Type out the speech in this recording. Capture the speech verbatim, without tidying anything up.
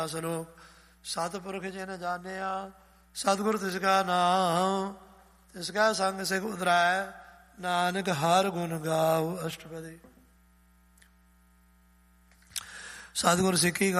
ਸਲੋਕ ਸਤਿਪੁਰਖ ਜਿਨ ਜਾਣਿਆ ਸਤਿਗੁਰ ਤਿਸ ਕਾ ਨਾਮ ਤਿਸ ਕਾ ਸੰਗ ਸਿਖ ਉਦਰੈ ਨਾਨਕ ਹਰ ਗੁਣ ਗਾਓ। ਅਸ਼ਟਪਦੀ। ਸਤਿਗੁਰ ਸਿੱਖੀ